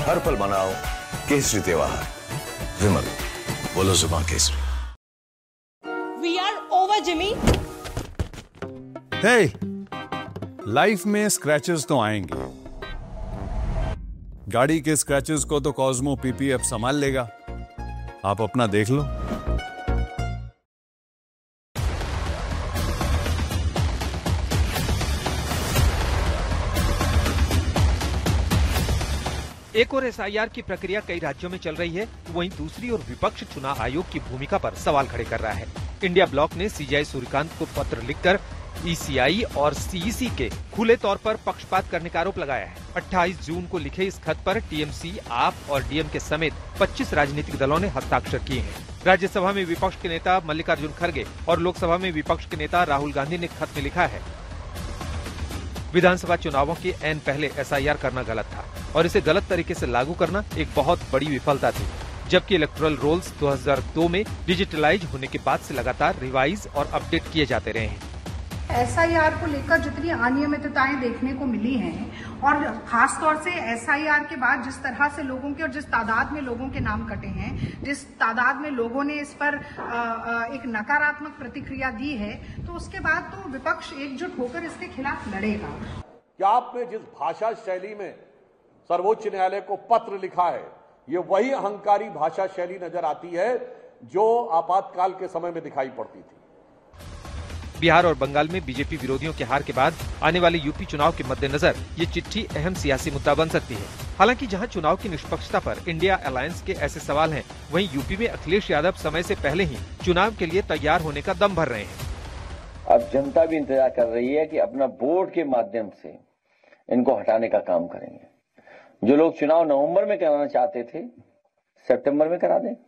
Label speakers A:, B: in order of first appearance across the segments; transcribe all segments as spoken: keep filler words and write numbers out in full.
A: हर पल मनाओ केसरी त्योहार। विमल, बोलो जुबान Kesari.
B: We are over, Jimmy.
C: Hey, life में स्क्रैचेस तो आएंगे। गाड़ी के स्क्रैचेस को तो कॉस्मो पीपीएफ संभाल लेगा, आप अपना देख लो।
D: एक और एसआईआर की प्रक्रिया कई राज्यों में चल रही है, वहीं दूसरी ओर विपक्ष चुनाव आयोग की भूमिका पर सवाल खड़े कर रहा है। इंडिया ब्लॉक ने सीजीआई सूर्यकांत को पत्र लिखकर ईसीआई और सीईसी के खुले तौर पर पक्षपात करने का आरोप लगाया है। अट्ठाईस जून को लिखे इस खत पर टीएमसी, आप और डीएमके समेत पच्चीस राजनीतिक दलों ने हस्ताक्षर किए हैं। राज्यसभा में विपक्ष के नेता मल्लिकार्जुन खड़गे और लोकसभा में विपक्ष के नेता राहुल गांधी ने खत में लिखा है, विधानसभा चुनावों के ऐन पहले एसआईआर करना गलत था और इसे गलत तरीके से लागू करना एक बहुत बड़ी विफलता थी, जबकि इलेक्टोरल रोल्स दो हज़ार दो में डिजिटलाइज होने के बाद से लगातार रिवाइज और अपडेट किए जाते रहे हैं।
E: एसआईआर को लेकर जितनी अनियमितताएं देखने को मिली हैं और खास तौर से एसआईआर के बाद जिस तरह से लोगों के और जिस तादाद में लोगों के नाम कटे हैं, जिस तादाद में लोगों ने इस पर एक नकारात्मक प्रतिक्रिया दी है, तो उसके बाद तो विपक्ष एकजुट होकर इसके खिलाफ लड़ेगा।
F: क्या आपने जिस भाषा शैली में सर्वोच्च न्यायालय को पत्र लिखा है, ये वही अहंकारी भाषा शैली नजर आती है जो आपातकाल के समय में दिखाई पड़ती थी।
D: बिहार और बंगाल में बीजेपी विरोधियों के हार के बाद आने वाले यूपी चुनाव के मद्देनजर ये चिट्ठी अहम सियासी मुद्दा बन सकती है। हालांकि जहां चुनाव की निष्पक्षता पर इंडिया अलायंस के ऐसे सवाल हैं, वहीं यूपी में अखिलेश यादव समय से पहले ही चुनाव के लिए तैयार होने का दम भर रहे हैं।
G: अब जनता भी इंतजार कर रही है कि अपना बोर्ड के माध्यम से इनको हटाने का काम करेंगे। जो लोग चुनाव नवंबर में कराना चाहते थे, सितंबर में करा दें,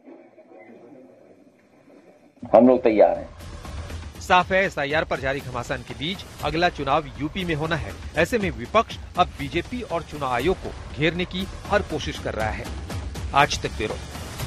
G: हम लोग तैयार हैं।
D: साफ है, एसआईआर पर जारी घमासान के बीच अगला चुनाव यूपी में होना है। ऐसे में विपक्ष अब बीजेपी और चुनाव आयोग को घेरने की हर कोशिश कर रहा है। आज तक ब्यूरो।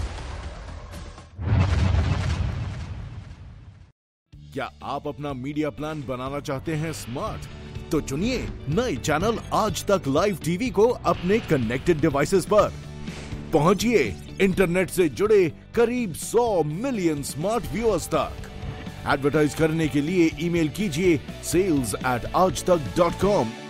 H: क्या आप अपना मीडिया प्लान बनाना चाहते हैं स्मार्ट? तो चुनिए नए चैनल आज तक लाइव टीवी को अपने कनेक्टेड डिवाइसेस पर। पहुंचिए इंटरनेट से जुड़े करीब सौ मिलियन स्मार्ट व्यूअर्स तक। एडवर्टाइज करने के लिए ईमेल कीजिए सेल्स एट आज तक डॉट कॉम